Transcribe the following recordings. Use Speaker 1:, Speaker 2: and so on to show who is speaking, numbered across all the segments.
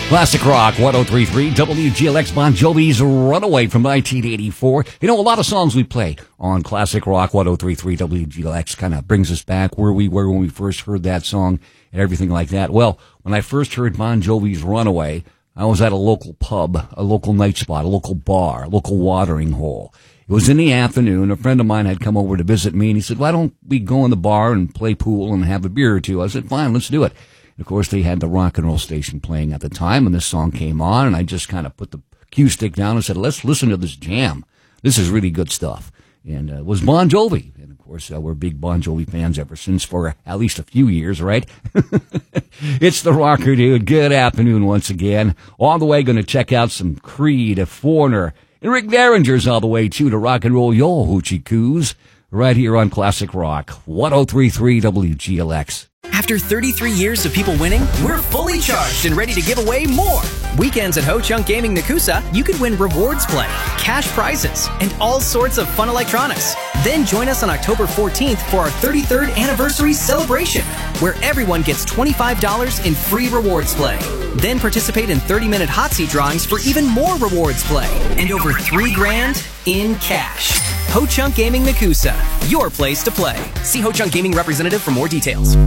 Speaker 1: Classic Rock 103.3 WGLX, Bon Jovi's Runaway from 1984. You know, a lot of songs we play on Classic Rock 103.3 WGLX kind of brings us back where we were when we first heard that song and everything like that. Well, when I first heard Bon Jovi's Runaway, I was at a local pub, a local night spot, a local bar, a local watering hole. It was in the afternoon. A friend of mine had come over to visit me, and he said, why don't we go in the bar and play pool and have a beer or two? I said, fine, let's do it. Of course, they had the rock and roll station playing at the time, and this song came on, and I just kind of put the cue stick down and said, let's listen to this jam. This is really good stuff. And it was Bon Jovi. And, of course, we're big Bon Jovi fans ever since for at least a few years, right? It's the Rocker Dude. Good afternoon once again. On the way, going to check out some Creed, Foreigner, and Rick Derringer's all the way, too, to rock and roll yo hoochie coos right here on Classic Rock 103.3 WGLX.
Speaker 2: After 33 years of people winning, we're fully charged and ready to give away more. Weekends at Ho Chunk Gaming Nakusa, you could win rewards play, cash prizes, and all sorts of fun electronics. Then join us on October 14th for our 33rd anniversary celebration, where everyone gets $25 in free rewards play. Then participate in 30-minute hot seat drawings for even more rewards play and over $3,000 in cash. Ho Chunk Gaming Nakusa, your place to play. See Ho Chunk Gaming representative for more details.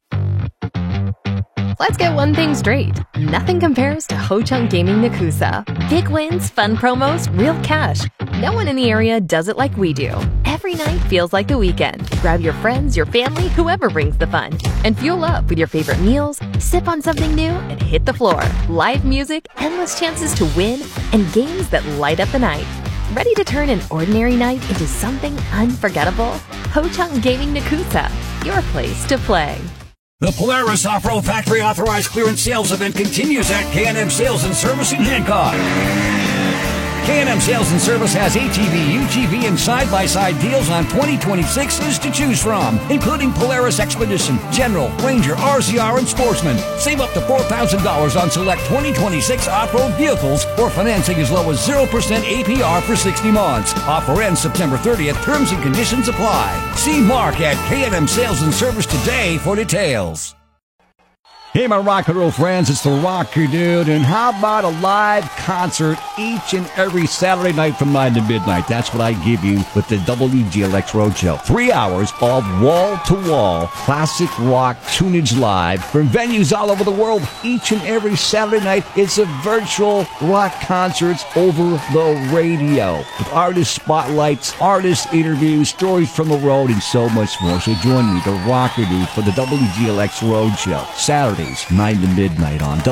Speaker 3: Let's get one thing straight. Nothing compares to Ho Chunk Gaming Nakusa. Big wins, fun promos, real cash. No one in the area does it like we do. Every night feels like the weekend. Grab your friends, your family, whoever brings the fun. And fuel up with your favorite meals, sip on something new, and hit the floor. Live music, endless chances to win, and games that light up the night. Ready to turn an ordinary night into something unforgettable? Ho Chunk Gaming Nakusa, your place to play.
Speaker 1: The Polaris Off-Road Factory Authorized Clearance Sales Event continues at K&M Sales and Service in Hancock. K&M Sales and Service has ATV, UTV, and side-by-side deals on 2026s to choose from, including Polaris Expedition, General, Ranger, RZR, and Sportsman. Save up to $4,000 on select 2026 off-road vehicles or financing as low as 0% APR for 60 months. Offer ends September 30th. Terms and conditions apply. See Mark at K&M Sales and Service today for details. Hey, my rock and roll friends, it's the Rocker Dude, and how about a live concert each and every Saturday night from 9 to midnight? That's what I give you with the WGLX Roadshow. 3 hours of wall-to-wall classic rock tunage live from venues all over the world. Each and every Saturday night, it's a virtual rock concerts over the radio with artist spotlights, artist interviews, stories from the road, and so much more. So join me, the Rocker Dude, for the WGLX Roadshow, Saturday. 9 to midnight on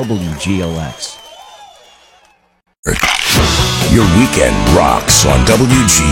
Speaker 1: WGLX.
Speaker 4: Your weekend rocks on WGLX.